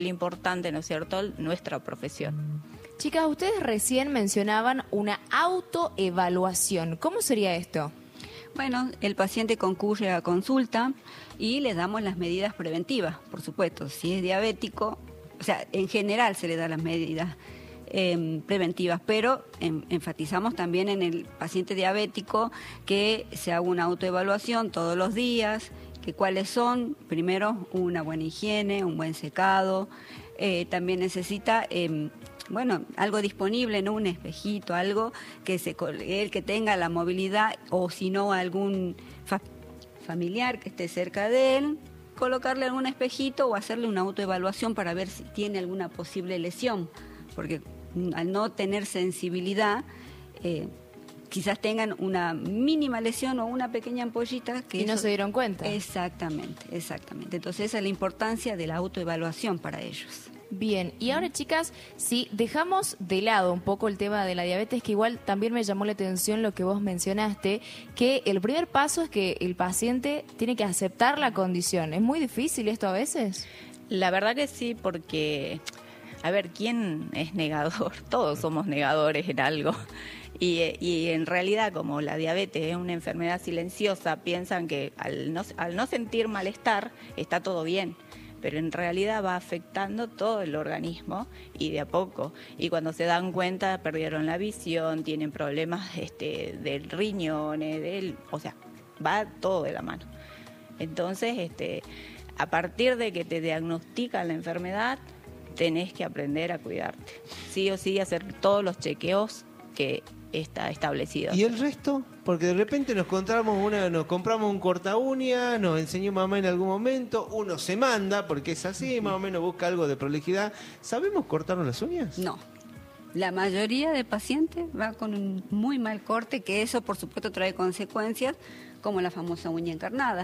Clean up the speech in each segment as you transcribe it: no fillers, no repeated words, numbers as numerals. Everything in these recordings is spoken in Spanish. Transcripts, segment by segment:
importante, ¿no es cierto?, nuestra profesión. Chicas, ustedes recién mencionaban una autoevaluación. ¿Cómo sería esto? Bueno, el paciente concurre a consulta y le damos las medidas preventivas, por supuesto. Si es diabético, o sea, en general se le da las medidas preventivas, pero enfatizamos también en el paciente diabético que se haga una autoevaluación todos los días, que cuáles son, primero, una buena higiene, un buen secado, también necesita... bueno, algo disponible, ¿no? Un espejito, algo que él que tenga la movilidad, o si no algún familiar que esté cerca de él, colocarle algún espejito o hacerle una autoevaluación para ver si tiene alguna posible lesión, porque al no tener sensibilidad, quizás tengan una mínima lesión o una pequeña ampollita que y no se dieron cuenta. Exactamente. Entonces esa es la importancia de la autoevaluación para ellos. Bien, y ahora, chicas, si dejamos de lado un poco el tema de la diabetes, que igual también me llamó la atención lo que vos mencionaste, que el primer paso es que el paciente tiene que aceptar la condición. ¿Es muy difícil esto a veces? La verdad que sí, porque, a ver, ¿quién es negador? Todos somos negadores en algo. Y en realidad, como la diabetes es una enfermedad silenciosa, piensan que al no sentir malestar está todo bien. Pero en realidad va afectando todo el organismo y de a poco. Y cuando se dan cuenta, perdieron la visión, tienen problemas del riñones, o sea, va todo de la mano. Entonces, a partir de que te diagnostican la enfermedad, tenés que aprender a cuidarte. Sí o sí, hacer todos los chequeos que está establecido. ¿Y el resto? Porque de repente nos compramos un corta uña, nos enseñó mamá en algún momento, uno se manda, porque es así, más o menos busca algo de prolijidad. ¿Sabemos cortarnos las uñas? No. La mayoría de pacientes va con un muy mal corte, que eso por supuesto trae consecuencias, como la famosa uña encarnada.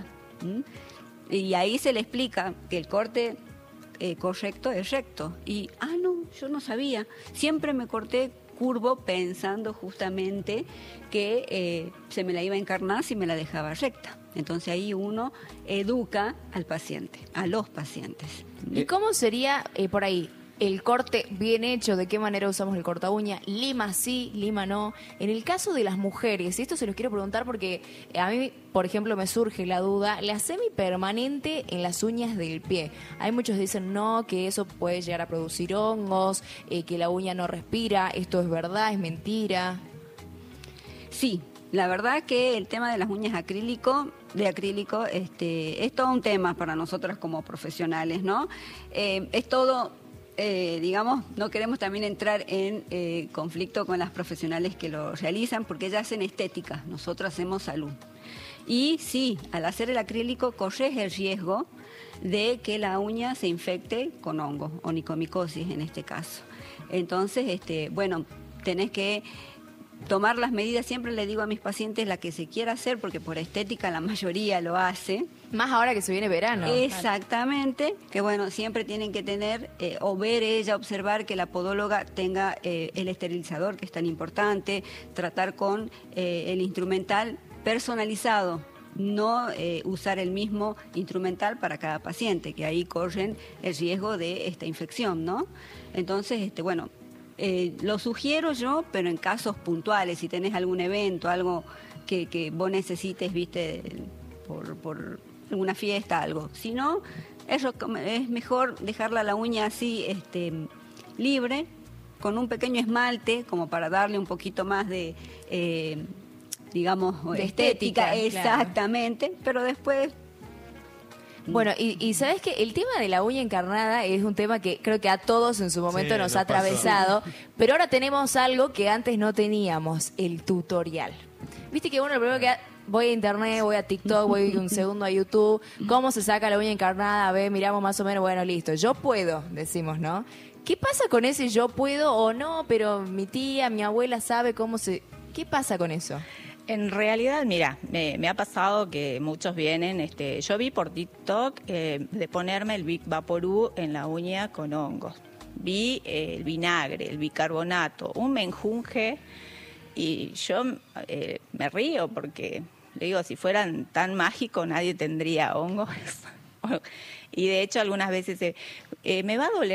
Y ahí se le explica que el corte correcto es recto. Y, no, yo no sabía. Siempre me corté curvo pensando justamente que se me la iba a encarnar si me la dejaba recta. Entonces ahí uno educa al paciente, a los pacientes. ¿Y cómo sería por ahí el corte bien hecho? ¿De qué manera usamos el corta uña? ¿Lima sí, lima no? En el caso de las mujeres, y esto se los quiero preguntar porque a mí, por ejemplo, me surge la duda, la semipermanente en las uñas del pie. Hay muchos que dicen no, que eso puede llegar a producir hongos, que la uña no respira. ¿Esto es verdad, es mentira? Sí, la verdad que el tema de las uñas de acrílico es todo un tema para nosotras como profesionales, ¿no? Es todo... digamos, no queremos también entrar en conflicto con las profesionales que lo realizan, porque ellas hacen estética, nosotros hacemos salud. Y sí, al hacer el acrílico corres el riesgo de que la uña se infecte con hongo, onicomicosis en este caso. Entonces, bueno, tenés que tomar las medidas. Siempre le digo a mis pacientes la que se quiera hacer, porque por estética la mayoría lo hace. Más ahora que se viene verano. Exactamente, que bueno, siempre tienen que tener, observar que la podóloga tenga el esterilizador, que es tan importante, tratar con el instrumental personalizado, no usar el mismo instrumental para cada paciente, que ahí corren el riesgo de esta infección, ¿no? Entonces, bueno... lo sugiero yo, pero en casos puntuales, si tenés algún evento, algo que vos necesites, viste, por alguna fiesta, algo. Si no, es mejor dejarla la uña así, libre, con un pequeño esmalte, como para darle un poquito más de, digamos, de estética. Claro. Exactamente, pero después... Bueno, y sabes que el tema de la uña encarnada es un tema que creo que a todos en su momento nos ha atravesado, pero ahora tenemos algo que antes no teníamos, el tutorial. Viste que uno lo primero que voy a internet, voy a TikTok, voy un segundo a YouTube, cómo se saca la uña encarnada, miramos más o menos, bueno, listo, yo puedo, decimos, ¿no? ¿Qué pasa con ese yo puedo o no, pero mi tía, mi abuela sabe cómo se... ¿Qué pasa con eso? En realidad, mira, me ha pasado que muchos vienen, yo vi por TikTok de ponerme el Vic Vaporú en la uña con hongos. Vi el vinagre, el bicarbonato, un menjunje, y yo me río porque le digo, si fueran tan mágicos nadie tendría hongos. Y de hecho algunas veces me va a doler